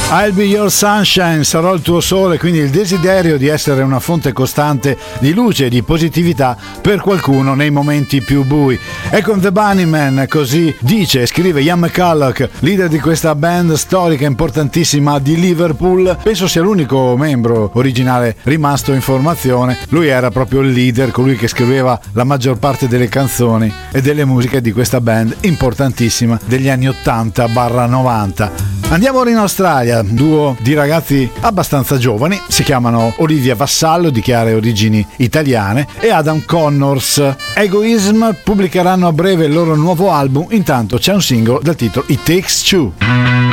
I'll be your sunshine, sarò il tuo sole, quindi il desiderio di essere una fonte costante di luce e di positività per qualcuno nei momenti più bui. E con The Bunnymen, così dice e scrive Ian McCulloch, leader di questa band storica importantissima di Liverpool. Penso sia l'unico membro originale rimasto in formazione. Lui era proprio il leader, colui che scriveva la maggior parte delle canzoni e delle musiche di questa band importantissima degli anni 80-90. Andiamo ora in Australia, duo di ragazzi abbastanza giovani, si chiamano Olivia Vassallo, di chiare origini italiane, e Adam Connors. Egoism pubblicheranno a breve il loro nuovo album, intanto c'è un singolo dal titolo It Takes Two.